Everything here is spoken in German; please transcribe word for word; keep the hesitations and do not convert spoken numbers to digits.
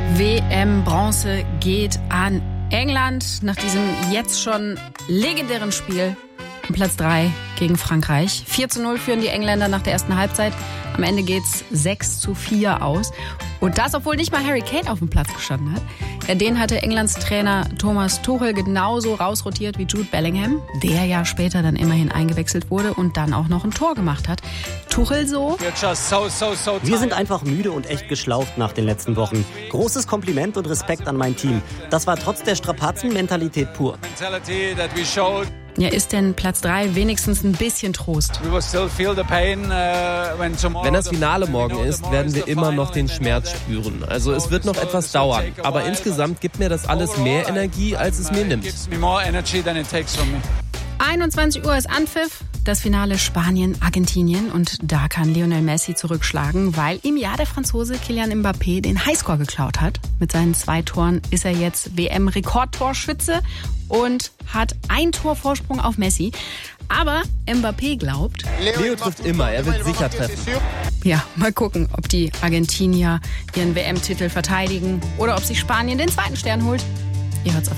W M-Bronze geht an England nach diesem jetzt schon legendären Spiel. Platz drei gegen Frankreich. vier zu null führen die Engländer nach der ersten Halbzeit. Am Ende geht's sechs zu vier aus. Und das, obwohl nicht mal Harry Kane auf dem Platz gestanden hat. Ja, den hatte Englands Trainer Thomas Tuchel genauso rausrotiert wie Jude Bellingham, der ja später dann immerhin eingewechselt wurde und dann auch noch ein Tor gemacht hat. Tuchel so: Wir sind einfach müde und echt geschlaucht nach den letzten Wochen. Großes Kompliment und Respekt an mein Team. Das war trotz der Strapazen Mentalität pur. Ja, ist denn Platz drei wenigstens ein bisschen Trost? Wenn das Finale morgen ist, werden wir immer noch den Schmerz spüren. Also es wird noch etwas dauern. Aber insgesamt gibt mir das alles mehr Energie, als es mir nimmt. einundzwanzig Uhr ist Anpfiff. Das Finale Spanien-Argentinien. Und da kann Lionel Messi zurückschlagen, weil ihm ja der Franzose Kylian Mbappé den Highscore geklaut hat. Mit seinen zwei Toren ist er jetzt W M-Rekordtorschütze und hat ein Tor Vorsprung auf Messi. Aber Mbappé glaubt, Leo trifft immer, er wird sicher treffen. Ja, mal gucken, ob die Argentinier ihren W M-Titel verteidigen oder ob sich Spanien den zweiten Stern holt. Ihr hört's auf